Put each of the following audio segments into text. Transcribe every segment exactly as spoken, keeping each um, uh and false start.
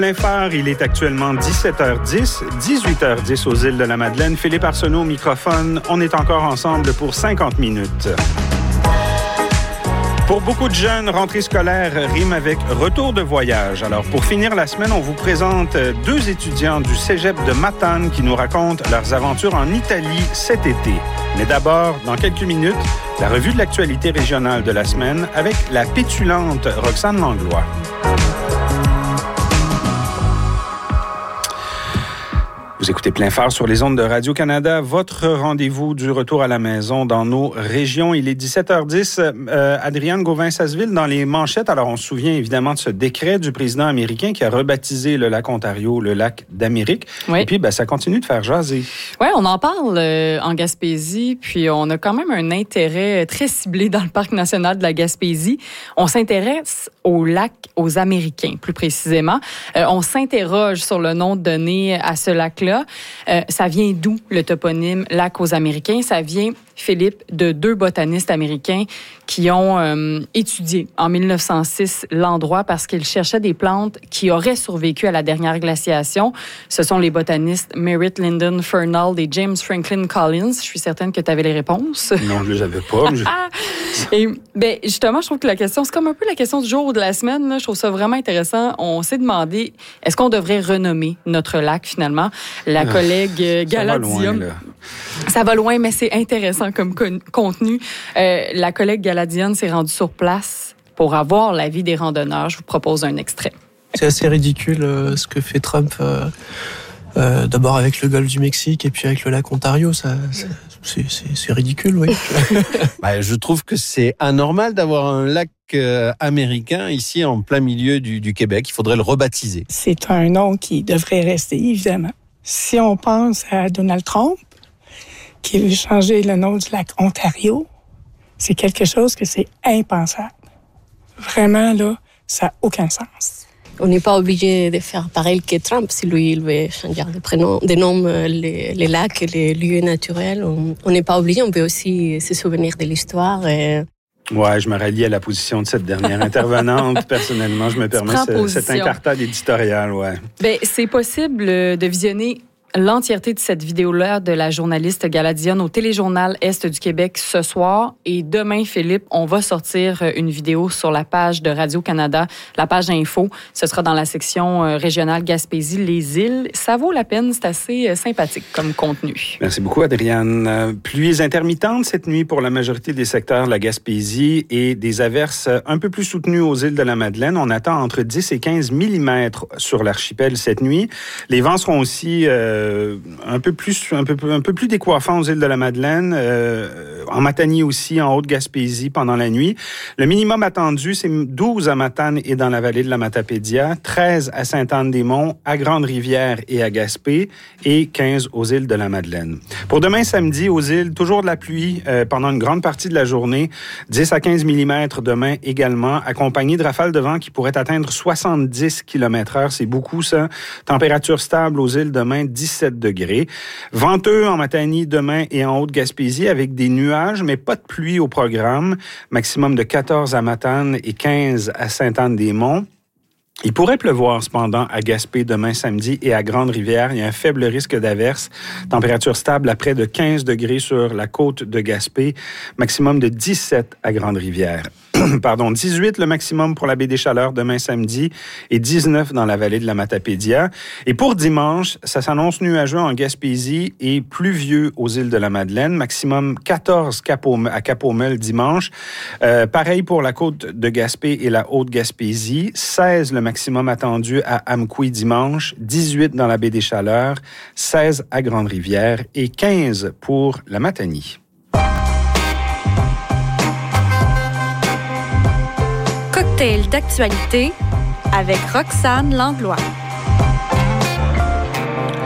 Plein phare, il est actuellement dix-sept heures dix, dix-huit heures dix aux îles de la Madeleine. Philippe Arsenault au microphone. On est encore ensemble pour cinquante minutes. Pour beaucoup de jeunes, rentrée scolaire rime avec retour de voyage. Alors, pour finir la semaine, on vous présente deux étudiants du cégep de Matane qui nous racontent leurs aventures en Italie cet été. Mais d'abord, dans quelques minutes, la revue de l'actualité régionale de la semaine avec la pétulante Roxane Langlois. Vous écoutez Plein phare sur les ondes de Radio-Canada, votre rendez-vous du retour à la maison dans nos régions. Il est dix-sept heures dix. Euh, Adrienne Gauvin-Sasseville, dans les manchettes, alors on se souvient évidemment de ce décret du président américain qui a rebaptisé le lac Ontario le lac d'Amérique. Oui. Et puis, ben, ça continue de faire jaser. Oui, on en parle euh, en Gaspésie, puis on a quand même un intérêt très ciblé dans le Parc national de la Gaspésie. On s'intéresse au lac aux Américains, plus précisément. Euh, on s'interroge sur le nom donné à ce lac-là. Euh, ça vient d'où, le toponyme lac aux Américains? Ça vient, Philippe, de deux botanistes américains qui ont euh, étudié en mille neuf cent six l'endroit parce qu'ils cherchaient des plantes qui auraient survécu à la dernière glaciation. Ce sont les botanistes Merritt Lyndon Fernald et James Franklin Collins. Je suis certaine que tu avais les réponses. Non, je les avais pas. Je... Et ben, justement, je trouve que la question, c'est comme un peu la question du jour ou de la semaine. Là. Je trouve ça vraiment intéressant. On s'est demandé, est-ce qu'on devrait renommer notre lac, finalement? La collègue euh, Galadium. Ça va loin, là. Ça va loin, mais c'est intéressant comme con- contenu. Euh, la collègue Galadium s'est rendue sur place pour avoir l'avis des randonneurs. Je vous propose un extrait. C'est assez ridicule euh, ce que fait Trump, euh, euh, d'abord avec le golfe du Mexique et puis avec le lac Ontario. Ça, ça, c'est, c'est, c'est ridicule, oui. bah, je trouve que c'est anormal d'avoir un lac euh, américain ici en plein milieu du, du Québec. Il faudrait le rebaptiser. C'est un nom qui devrait rester, évidemment. Si on pense à Donald Trump, qui veut changer le nom du lac Ontario, c'est quelque chose que c'est impensable. Vraiment, là, ça n'a aucun sens. On n'est pas obligé de faire pareil que Trump. Si lui, il veut changer de prénom, de nom, les, les lacs, les lieux naturels, on n'est pas obligé. On peut aussi se souvenir de l'histoire. Et... Ouais, je me rallie à la position de cette dernière intervenante. Personnellement, je me permets ce, cette incartade éditoriale. Ouais. Bien, c'est possible de visionner l'entièreté de cette vidéo-là de la journaliste Galadion au Téléjournal Est du Québec ce soir. Et demain, Philippe, on va sortir une vidéo sur la page de Radio-Canada, la page info. Ce sera dans la section régionale Gaspésie, les îles. Ça vaut la peine, c'est assez sympathique comme contenu. Merci beaucoup, Adrienne. Pluies intermittentes cette nuit pour la majorité des secteurs de la Gaspésie et des averses un peu plus soutenues aux îles de la Madeleine. On attend entre dix et quinze millimètres sur l'archipel cette nuit. Les vents seront aussi... Euh, un peu plus un peu un peu plus décoiffant aux îles de la Madeleine, euh, en Matanie aussi, en Haute-Gaspésie pendant la nuit. Le minimum attendu, c'est douze à Matane et dans la vallée de la Matapédia, treize à Sainte-Anne-des-Monts, à Grande-Rivière et à Gaspé, et quinze aux îles de la Madeleine. Pour demain samedi, aux îles, toujours de la pluie euh, pendant une grande partie de la journée, dix à quinze millimètres demain également, accompagné de rafales de vent qui pourraient atteindre soixante-dix kilomètres heure. C'est beaucoup, ça. Température stable aux îles demain, dix-sept degrés. Venteux en Matanie demain et en Haute-Gaspésie avec des nuages, mais pas de pluie au programme. Maximum de quatorze à Matane et quinze à Sainte-Anne-des-Monts. Il pourrait pleuvoir cependant à Gaspé demain samedi et à Grande-Rivière. Il y a un faible risque d'averse. Température stable à près de quinze degrés sur la côte de Gaspé. Maximum de dix-sept à Grande-Rivière. Pardon, dix-huit le maximum pour la baie des Chaleurs demain samedi et dix-neuf dans la vallée de la Matapédia. Et pour dimanche, ça s'annonce nuageux en Gaspésie et pluvieux aux îles de la Madeleine. Maximum quatorze à Cap-aux-Meules dimanche. Euh, pareil pour la côte de Gaspé et la Haute-Gaspésie. seize le maximum attendu à Amqui dimanche. dix-huit dans la baie des Chaleurs. seize à Grande-Rivière et quinze pour la Matanie. Cocktail d'actualité avec Roxane Langlois.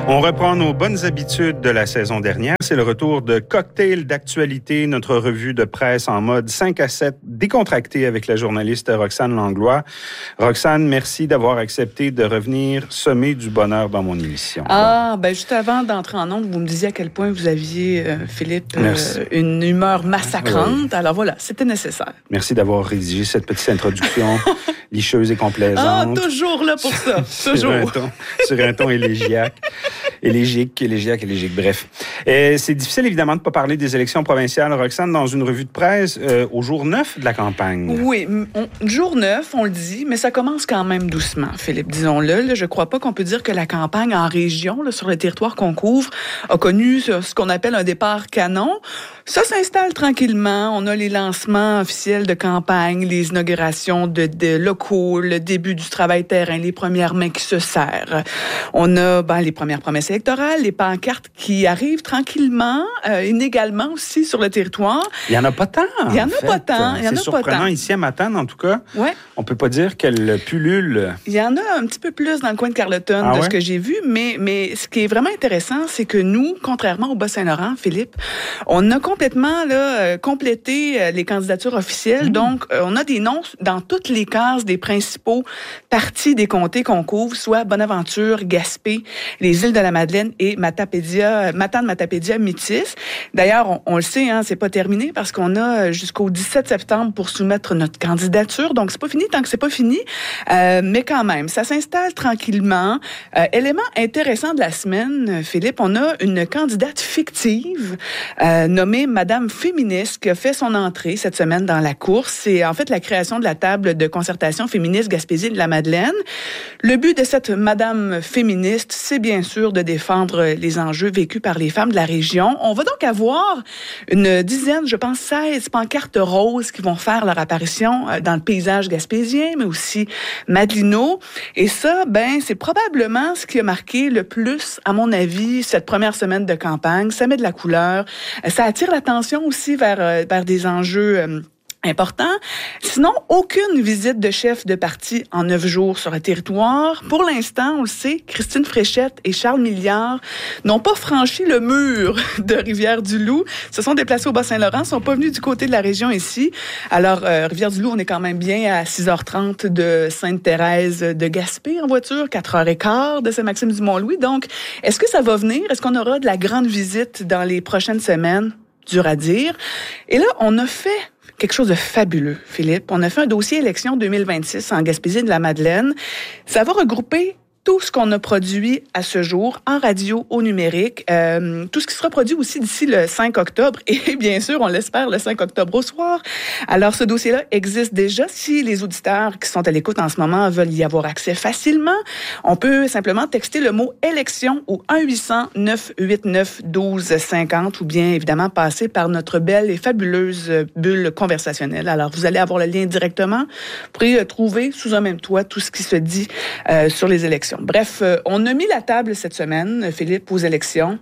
On reprend nos bonnes habitudes de la saison dernière. C'est le retour de Cocktail d'actualité, notre revue de presse en mode cinq à sept décontracté avec la journaliste Roxane Langlois. Roxane, merci d'avoir accepté de revenir semer du bonheur dans mon émission. Ah, bon. ben juste avant d'entrer en ondes, vous me disiez à quel point vous aviez, euh, Philippe, euh, une humeur massacrante. Oui. Alors voilà, c'était nécessaire. Merci d'avoir rédigé cette petite introduction licheuse et complaisante. Ah, toujours là pour ça, toujours. Sur un ton, sur un ton élégiaque. Élégique, élégiaque, élégique, bref. Et c'est difficile, évidemment, de ne pas parler des élections provinciales, Roxane, dans une revue de presse euh, au jour neuf de la campagne. Oui, on, jour neuf, on le dit, mais ça commence quand même doucement, Philippe, disons-le. Là, je ne crois pas qu'on peut dire que la campagne en région, là, sur le territoire qu'on couvre, a connu ce qu'on appelle un départ canon. Ça s'installe tranquillement. On a les lancements officiels de campagne, les inaugurations de, de locaux, le début du travail terrain, les premières mains qui se serrent. On a ben, les premières promesses électorales, les pancartes qui arrivent tranquillement, euh, inégalement aussi sur le territoire. Il n'y en a pas tant, Il n'y en, en a pas tant. Il y en a C'est surprenant ici à Matane, en tout cas. Ouais. On ne peut pas dire qu'elle pullule. Il y en a un petit peu plus dans le coin de Carleton, ah, de ouais? ce que j'ai vu, mais, mais ce qui est vraiment intéressant, c'est que nous, contrairement au Bas-Saint-Laurent, Philippe, on a complètement là, euh, complété euh, les candidatures officielles. Mmh. Donc, euh, on a des noms dans toutes les cases des principaux partis des comtés qu'on couvre, soit Bonaventure, Gaspé, les îles de la Madeleine et Matapédia, Matane-Matapédia, Métis. D'ailleurs, on, on le sait, hein, c'est pas terminé parce qu'on a jusqu'au dix-sept septembre pour soumettre notre candidature. Donc, c'est pas fini tant que c'est pas fini. Euh, mais quand même, ça s'installe tranquillement. Euh, élément intéressant de la semaine, Philippe, on a une candidate fictive euh, nommée Madame Féministe qui a fait son entrée cette semaine dans la course. C'est en fait la création de la table de concertation féministe Gaspésie de la Madeleine. Le but de cette Madame Féministe, c'est bien sûr de défendre les enjeux vécus par les femmes de la région. On va donc avoir une dizaine, je pense seize pancartes roses qui vont faire leur apparition dans le paysage gaspésien, mais aussi madelino. Et ça, ben, c'est probablement ce qui a marqué le plus, à mon avis, cette première semaine de campagne. Ça met de la couleur. Ça attire l'attention aussi vers, vers des enjeux euh, important. Sinon, aucune visite de chef de parti en neuf jours sur le territoire. Pour l'instant, on le sait, Christine Fréchette et Charles Milliard n'ont pas franchi le mur de Rivière-du-Loup. Se sont déplacés au Bas-Saint-Laurent, sont pas venus du côté de la région ici. Alors, euh, Rivière-du-Loup, on est quand même bien à six heures trente de Sainte-Thérèse de Gaspé en voiture, quatre heures quinze de Saint-Maxime-du-Mont-Louis. Donc, est-ce que ça va venir? Est-ce qu'on aura de la grande visite dans les prochaines semaines? Dur à dire. Et là, on a fait quelque chose de fabuleux, Philippe. On a fait un dossier élection deux mille vingt-six en Gaspésie de la Madeleine. Ça va regrouper tout ce qu'on a produit à ce jour en radio, au numérique, euh, tout ce qui sera produit aussi d'ici le cinq octobre et bien sûr, on l'espère, le cinq octobre au soir. Alors, ce dossier-là existe déjà. Si les auditeurs qui sont à l'écoute en ce moment veulent y avoir accès facilement, on peut simplement texter le mot « élection » au un huit cents neuf huit neuf un deux cinq zéro ou bien évidemment passer par notre belle et fabuleuse bulle conversationnelle. Alors, vous allez avoir le lien directement. Vous pourrez trouver sous un même toit tout ce qui se dit euh, sur les élections. Bref, euh, on a mis la table cette semaine, Philippe, aux élections.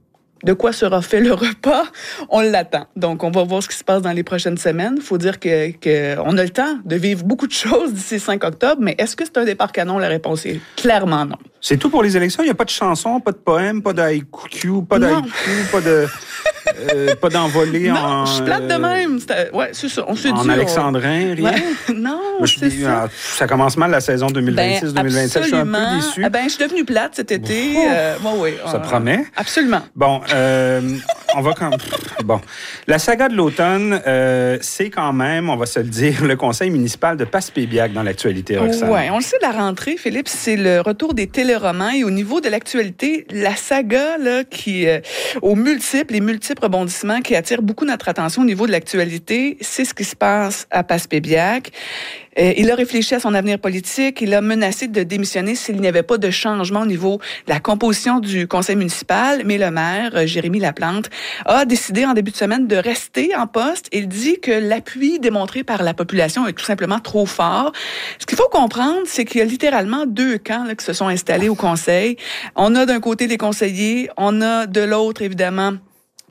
De quoi sera fait le repas? On l'attend. Donc, on va voir ce qui se passe dans les prochaines semaines. Il faut dire que, que on a le temps de vivre beaucoup de choses d'ici le cinq octobre, mais est-ce que c'est un départ canon? La réponse est clairement non. C'est tout pour les élections? Il n'y a pas de chansons, pas de poèmes, pas d'haïku, pas d'haïku, pas de... Euh, pas d'envolée non, en... Non, je plate de même. C'était, ouais, c'est ça. On s'est en dit... alexandrin, on... rien? Ouais, non, Moi, je c'est dis, ça. Ça commence mal la saison deux mille vingt-six deux mille vingt-sept. Ben, je suis un peu déçu. Ben, je suis devenue plate cet été. Oh, euh, bon, oui, ça euh, promet. Absolument. Bon, euh, on va quand Bon. La saga de l'automne, euh, c'est quand même, on va se le dire, le conseil municipal de Passepébiac dans l'actualité, Roxane. Oui, on le sait, la rentrée, Philippe, c'est le retour des téléromans. Et au niveau de l'actualité, la saga, là, qui, euh, aux multiples et multiples rebondissements qui attire beaucoup notre attention au niveau de l'actualité, c'est ce qui se passe à Passepébiac. Euh, il a réfléchi à son avenir politique. Il a menacé de démissionner s'il n'y avait pas de changement au niveau de la composition du conseil municipal. Mais le maire, euh, Jérémy Laplante, a décidé en début de semaine de rester en poste. Il dit que l'appui démontré par la population est tout simplement trop fort. Ce qu'il faut comprendre, c'est qu'il y a littéralement deux camps là, qui se sont installés au conseil. On a d'un côté les conseillers, on a de l'autre, évidemment,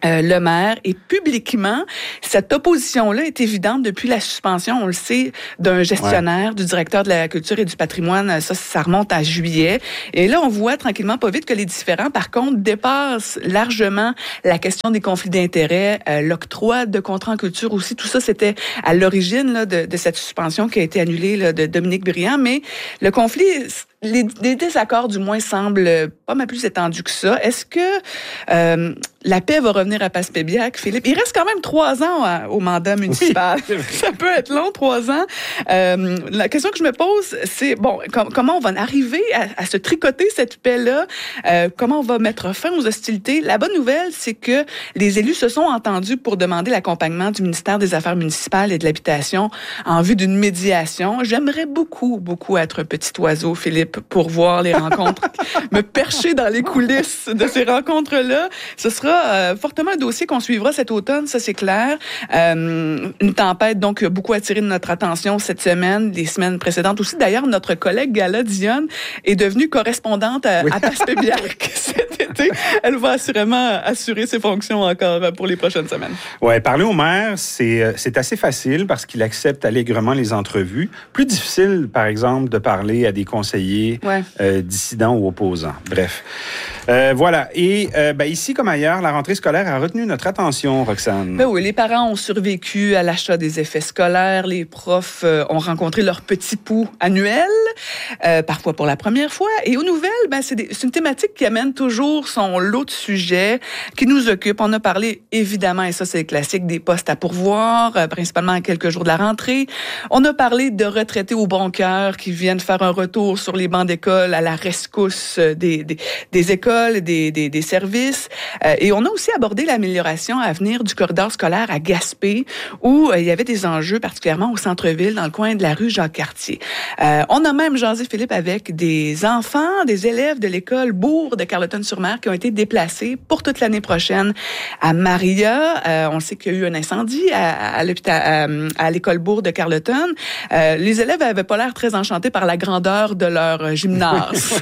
Euh, le maire, et publiquement, cette opposition-là est évidente depuis la suspension, on le sait, d'un gestionnaire, ouais. du directeur de la culture et du patrimoine. Ça, ça remonte à juillet. Et là, on voit tranquillement, pas vite, que les différends, par contre, dépassent largement la question des conflits d'intérêts, euh, l'octroi de contrats en culture aussi. Tout ça, c'était à l'origine là, de, de cette suspension qui a été annulée là, de Dominique Briand. Mais le conflit, les, les désaccords, du moins, semblent pas mal plus étendus que ça. Est-ce que euh, la paix va revenir à Passepébiac, Philippe? Il reste quand même trois ans à, au mandat municipal. Oui. Ça peut être long, trois ans. Euh, la question que je me pose, c'est, bon, com- comment on va arriver à, à se tricoter cette paix-là? Euh, comment on va mettre fin aux hostilités? La bonne nouvelle, c'est que les élus se sont entendus pour demander l'accompagnement du ministère des Affaires municipales et de l'Habitation en vue d'une médiation. J'aimerais beaucoup, beaucoup être un petit oiseau, Philippe, pour voir les rencontres, me percher dans les coulisses de ces rencontres-là. Ce sera euh, fortement un dossier qu'on suivra cet automne, ça c'est clair. Euh, une tempête donc beaucoup attiré de notre attention cette semaine, les semaines précédentes aussi. D'ailleurs, notre collègue Gala Dionne est devenue correspondante à, oui. à Passepébiac cet été. Elle va assurément assurer ses fonctions encore pour les prochaines semaines. Ouais, parler au maire, c'est c'est assez facile parce qu'il accepte allègrement les entrevues. Plus difficile, par exemple, de parler à des conseillers ouais. euh, dissidents ou opposants. Bref. Euh, voilà. Et euh, ben, ici comme ailleurs, la rentrée scolaire a retenu notre attention, Roxane. Ben oui, les parents ont survécu à l'achat des effets scolaires. Les profs euh, ont rencontré leur petit pouls annuel, euh, parfois pour la première fois. Et aux nouvelles, ben, c'est, des, c'est une thématique qui amène toujours son lot de sujets qui nous occupent. On a parlé, évidemment, et ça c'est classique, des postes à pourvoir, euh, principalement à quelques jours de la rentrée. On a parlé de retraités au bon cœur qui viennent faire un retour sur les bancs d'école à la rescousse des, des, des écoles, des, des, des services. Euh, et on a aussi abordé l'amélioration à venir du corridor scolaire à Gaspé, où euh, il y avait des enjeux, particulièrement au centre-ville, dans le coin de la rue Jacques-Cartier. Euh, on a même jasé, Philippe, avec des enfants, des élèves de l'école Bourg de Carleton-sur-Mer qui ont été déplacés pour toute l'année prochaine à Maria. Euh, on sait qu'il y a eu un incendie à, à, l'hôpital, à, à l'école Bourg de Carleton. Euh, les élèves n'avaient pas l'air très enchantés par la grandeur de leur gymnase.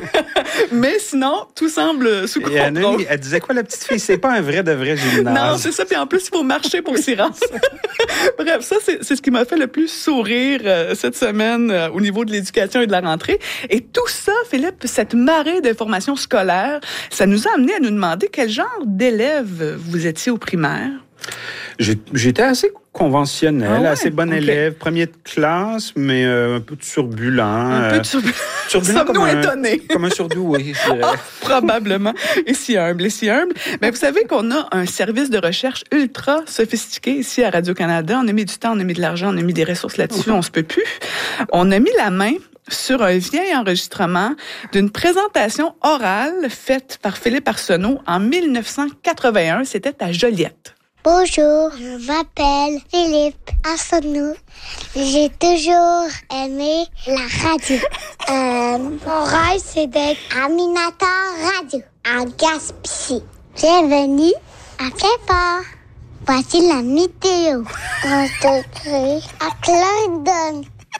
Mais sinon, tout semble sous contrôle. Et Anna, elle disait quoi, la petite fille? C'est pas un vrai de vrai gymnase. Non, c'est ça. Puis en plus, il faut marcher pour s'y rendre. Bref, ça, c'est, c'est ce qui m'a fait le plus sourire euh, cette semaine euh, au niveau de l'éducation et de la rentrée. Et tout ça, Philippe, cette marée d'informations scolaires, ça nous a amené à nous demander quel genre d'élève vous étiez au primaire. J'ai, j'étais assez conventionnel, ah ouais? assez bon okay. élève, premier de classe, mais euh, un peu turbulent. Un peu turbulent. turbulent comme un, étonnés. Comme un surdoué, je dirais. Oh, probablement. Et si humble, et si humble. Mais vous savez qu'on a un service de recherche ultra sophistiqué ici à Radio-Canada. On a mis du temps, on a mis de l'argent, on a mis des ressources là-dessus, on se peut plus. On a mis la main sur un vieil enregistrement d'une présentation orale faite par Philippe Arsenault en dix-neuf cent quatre-vingt-un. C'était à Joliette. Bonjour, je m'appelle Philippe Arsenault. J'ai toujours aimé la radio. euh, mon rêve, c'est d'être animateur radio en Gaspésie. Bienvenue à Pépin. Voici la météo. On te crée à Clarendon.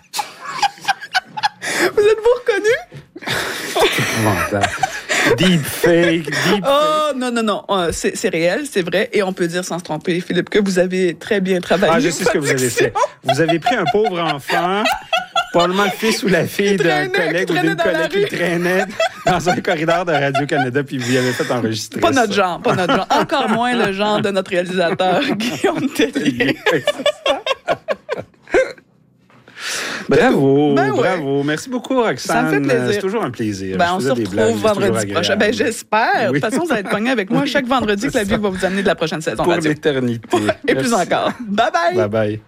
Vous êtes-vous reconnu? Deep fake, deep Oh, non, non, non. C'est, c'est réel, c'est vrai. Et on peut dire sans se tromper, Philippe, que vous avez très bien travaillé. Ah, je sais ce que vous avez fait. Vous avez pris un pauvre enfant, probablement le fils ou la fille d'un collègue ou d'une collègue qui traînait dans un corridor de Radio-Canada, puis vous y avez fait enregistrer Pas ça. notre genre, pas notre genre. Encore moins le genre de notre réalisateur, Guillaume Tellier. Bravo, ben ouais. bravo. Merci beaucoup, Roxane. Ça me fait plaisir. C'est toujours un plaisir. Ben, on se retrouve blagues, vendredi prochain. Ben, j'espère. Oui. De toute façon, vous allez être pognés avec moi chaque vendredi que la vie va vous amener de la prochaine saison. Pour radio. L'éternité. Et Merci. Plus encore. Bye-bye. Bye-bye.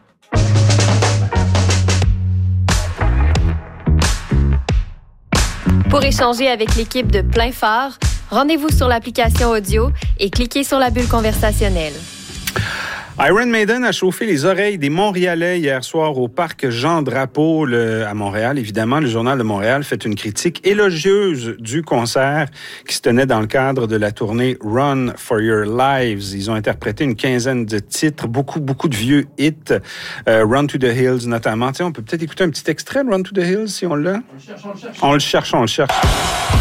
Pour échanger avec l'équipe de Plein Phare, rendez-vous sur l'application audio et cliquez sur la bulle conversationnelle. Iron Maiden a chauffé les oreilles des Montréalais hier soir au parc Jean-Drapeau le, à Montréal. Évidemment, le Journal de Montréal fait une critique élogieuse du concert qui se tenait dans le cadre de la tournée Run for Your Lives. Ils ont interprété une quinzaine de titres, beaucoup, beaucoup de vieux hits. Euh, Run to the Hills notamment. Tiens, on peut peut-être écouter un petit extrait de Run to the Hills si on l'a. On le cherche, on le cherche. On le cherche, on le cherche.